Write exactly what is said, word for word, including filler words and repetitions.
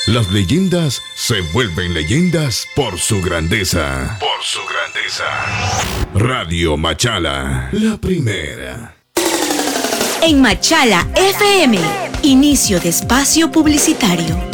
Las leyendas se vuelven leyendas por su grandeza. Por su grandeza. Radio Machala, la primera. En Machala F M, inicio de espacio publicitario.